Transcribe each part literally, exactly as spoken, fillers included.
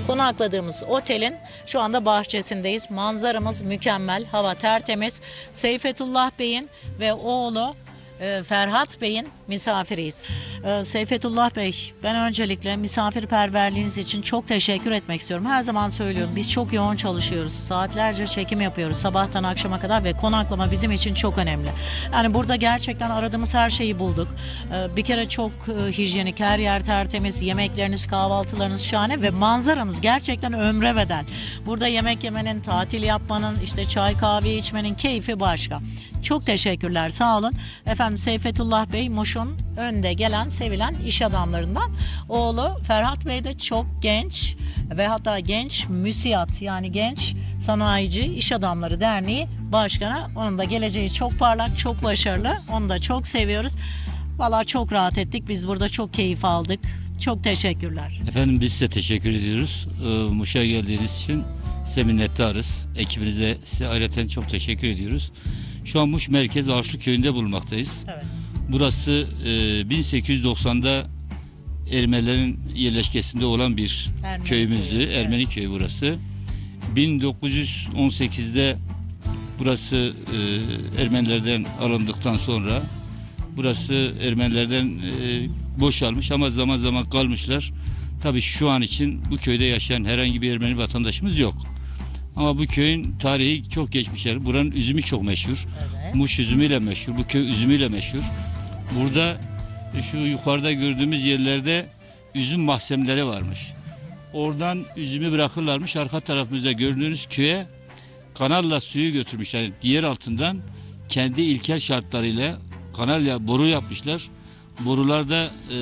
Konakladığımız otelin şu anda bahçesindeyiz. Manzaramız mükemmel, hava tertemiz. Seyfetullah Bey'in ve oğlu e, Ferhat Bey'in misafiriyiz. E, Seyfetullah Bey, ben öncelikle misafirperverliğiniz için çok teşekkür etmek istiyorum. Her zaman söylüyorum, biz çok yoğun çalışıyoruz. Saatlerce çekim yapıyoruz sabahtan akşama kadar ve konaklama bizim için çok önemli. Yani burada gerçekten aradığımız her şeyi bulduk. E, bir kere çok e, hijyenik, her yer tertemiz, yemekleriniz, kahvaltılarınız şahane ve manzaranız gerçekten ömre bedel. Burada yemek yemenin, tatil yapmanın, işte çay kahve içmenin keyfi başka. Çok teşekkürler, sağ olun. Efendim Seyfetullah Bey, Muş'un önde gelen, sevilen iş adamlarından. Oğlu Ferhat Bey de çok genç ve hatta genç müsiyat, yani genç sanayici iş adamları derneği başkanı. Onun da geleceği çok parlak, çok başarılı. Onu da çok seviyoruz. Vallahi çok rahat ettik. Biz burada çok keyif aldık. Çok teşekkürler. Efendim biz size teşekkür ediyoruz. Ee, Muş'a geldiğiniz için size minnettarız. Ekibinize size ayrıca çok teşekkür ediyoruz. Şu an Muş Merkez Ağaçlı Köyü'nde bulunmaktayız. Evet. Burası e, bin sekiz yüz doksan'da Ermenilerin yerleşkesinde olan bir Ermeni köyümüzdü. Köyü. Ermeni evet. Köyü burası. bin dokuz yüz on sekiz'de burası e, Ermenilerden alındıktan sonra burası Ermenilerden e, boşalmış ama zaman zaman kalmışlar. Tabii şu an için bu köyde yaşayan herhangi bir Ermeni vatandaşımız yok. Ama bu köyün tarihi çok geçmiş. Buranın üzümü çok meşhur. Evet. Muş üzümüyle meşhur. Bu köy üzümüyle meşhur. Burada şu yukarıda gördüğümüz yerlerde üzüm mahzenleri varmış. Oradan üzümü bırakırlarmış. Arka tarafımızda gördüğünüz köye kanalla suyu götürmüşler. Yani yer altından kendi ilkel şartlarıyla kanalla boru yapmışlar. Borularda e,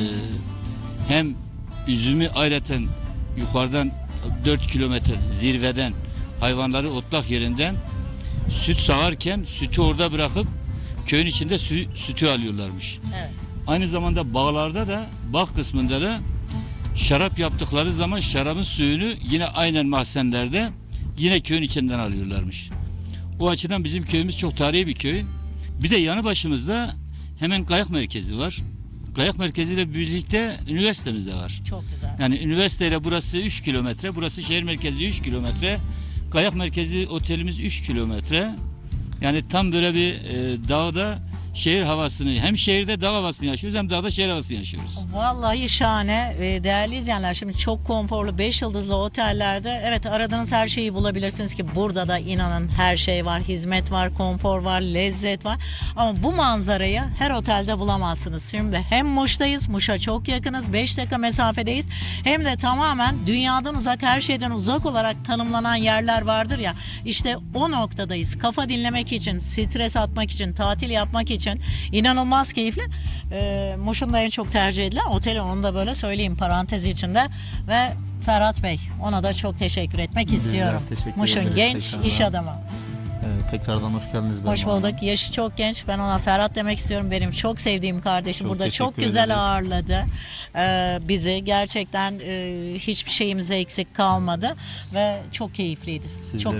hem üzümü ayrıca yukarıdan dört kilometre zirveden hayvanları otlak yerinden süt sağarken sütü orada bırakıp köyün içinde sü, sütü alıyorlarmış. Evet. Aynı zamanda bağlarda da bağ kısmında da şarap yaptıkları zaman şarabın suyunu yine aynen mahzenlerde yine köyün içinden alıyorlarmış. O açıdan bizim köyümüz çok tarihi bir köy. Bir de yanı başımızda hemen kayak merkezi var. Kayak merkeziyle birlikte üniversitemiz de var. Çok güzel. Yani üniversiteyle burası üç kilometre, burası şehir merkezi üç kilometre. Kayak merkezi otelimiz üç kilometre. Yani tam böyle bir e, dağda şehir havasını, hem şehirde dağ havasını yaşıyoruz hem dağda şehir havasını yaşıyoruz. Vallahi şahane. Değerli izleyenler, şimdi çok konforlu beş yıldızlı otellerde evet aradığınız her şeyi bulabilirsiniz ki burada da inanın her şey var. Hizmet var, konfor var, lezzet var. Ama bu manzarayı her otelde bulamazsınız. Şimdi hem Muş'tayız, Muş'a çok yakınız, beş dakika mesafedeyiz. Hem de tamamen dünyadan uzak, her şeyden uzak olarak tanımlanan yerler vardır ya. İşte o noktadayız. Kafa dinlemek için, stres atmak için, tatil yapmak için inanılmaz keyifli. Ee, Muş'un da en çok tercih edilen oteli, onu da böyle söyleyeyim parantez içinde. Ve Ferhat Bey, ona da çok teşekkür etmek Bizler istiyorum. Muş'un genç tekrardan. iş adamı. Evet, tekrardan hoş geldiniz. Hoş bulduk. Hanım. Yaşı çok genç. Ben ona Ferhat demek istiyorum. Benim çok sevdiğim kardeşim. Çok Burada çok güzel ederiz. ağırladı ee, bizi. Gerçekten e, hiçbir şeyimize eksik kalmadı ve çok keyifliydi. Sizleri çok